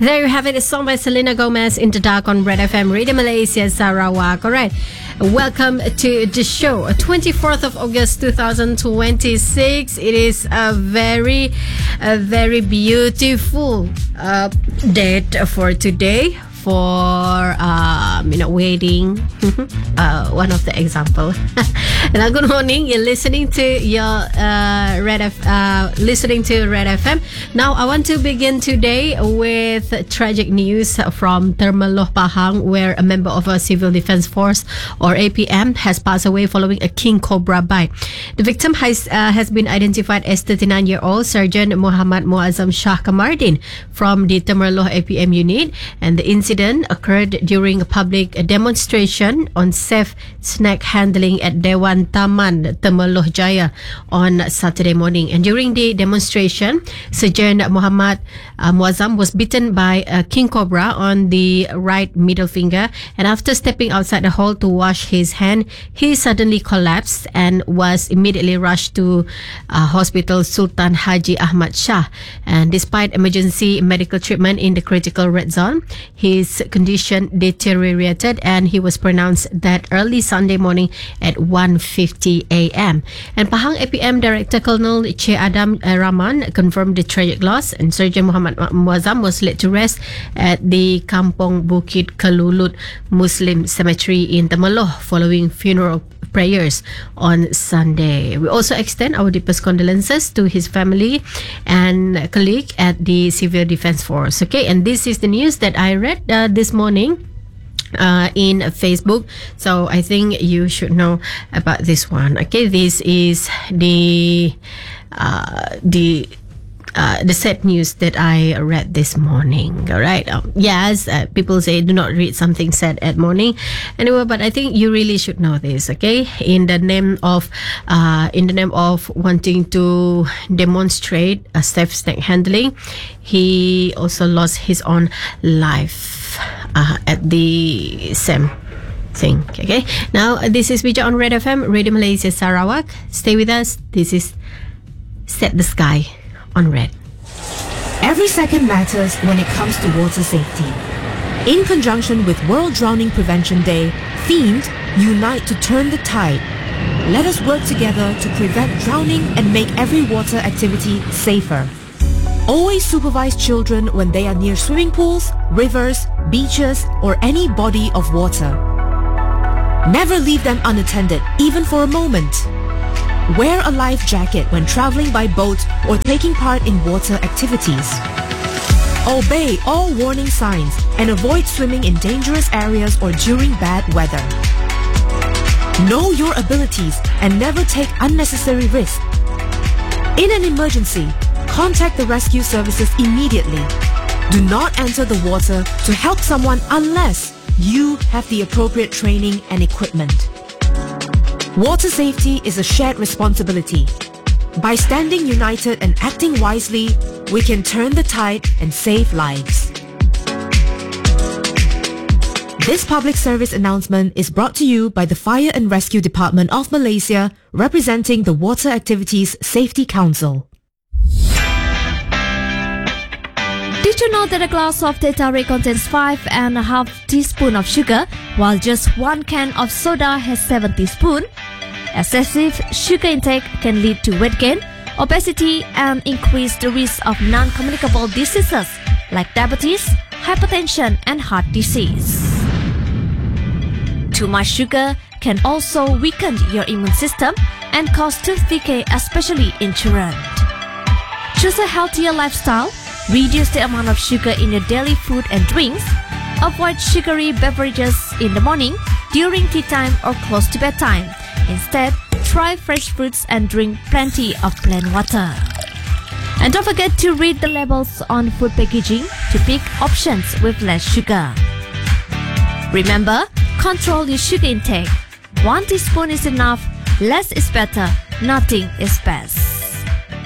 There you have it, a song by Selena Gomez, In the Dark on Red FM, Radio Malaysia, Sarawak. All right, welcome to the show. 24th of August 2026. It is a very beautiful date for today. For wedding, one of the example. Now, good morning. You're listening to your listening to Red FM. Now, I want to begin today with tragic news from Termeloh Pahang, where a member of a Civil Defence Force or APM has passed away following a king cobra bite. The victim has been identified as 39-year-old Sergeant Muhammad Muazzam Shah Kamardin from the Termeloh APM unit, and the incident occurred during a public demonstration on safe snack handling at Dewan Taman Termeloh Jaya on Saturday morning. And during the demonstration, Sergeant Muhammad Muazzam was bitten by a king cobra on the right middle finger, and after stepping outside the hall to wash his hand, he suddenly collapsed and was immediately rushed to Hospital Sultan Haji Ahmad Shah. And despite emergency medical treatment in the critical red zone, his condition deteriorated and he was pronounced dead early Sunday morning at 1:50 a.m. And Pahang APM Director Colonel Che Adam Rahman confirmed the tragic loss, and Sergeant Muhammad Muazzam was laid to rest at the Kampong Bukit Kelulut Muslim Cemetery in Termeloh following funeral prayers on Sunday. We also extend our deepest condolences to his family and colleague at the Civil Defence Force. Okay, and this is the news that I read this morning in Facebook, so I think you should know about this one. Okay, this is the sad news that I read this morning. All right. Yes, people say do not read something sad at morning. Anyway, but I think you really should know this. Okay, in the name of wanting to demonstrate a safe snack handling, he also lost his own life at the same thing. Okay. Now this is Bija on Red FM, Radio Malaysia Sarawak. Stay with us. This is Set the Sky on Red. Every second matters when it comes to water safety. In conjunction with World Drowning Prevention Day, themed Unite to Turn the Tide, let us work together to prevent drowning and make every water activity safer. Always supervise children when they are near swimming pools, rivers, beaches, or any body of water. Never leave them unattended, even for a moment. Wear a life jacket when traveling by boat or taking part in water activities. Obey all warning signs and avoid swimming in dangerous areas or during bad weather. Know your abilities and never take unnecessary risks. In an emergency, contact the rescue services immediately. Do not enter the water to help someone unless you have the appropriate training and equipment. Water safety is a shared responsibility. By standing united and acting wisely, we can turn the tide and save lives. This public service announcement is brought to you by the Fire and Rescue Department of Malaysia, representing the Water Activities Safety Council. Did you know that a glass of teh tarik contains 5.5 teaspoons of sugar, while just 1 can of soda has 7 teaspoons? Excessive sugar intake can lead to weight gain, obesity, and increase the risk of non-communicable diseases like diabetes, hypertension, and heart disease. Too much sugar can also weaken your immune system and cause tooth decay, especially in children. Choose a healthier lifestyle. Reduce the amount of sugar in your daily food and drinks. Avoid sugary beverages in the morning, during tea time, or close to bedtime. Instead, try fresh fruits and drink plenty of plain water. And don't forget to read the labels on food packaging to pick options with less sugar. Remember, control your sugar intake. 1 teaspoon is enough, less is better, nothing is best.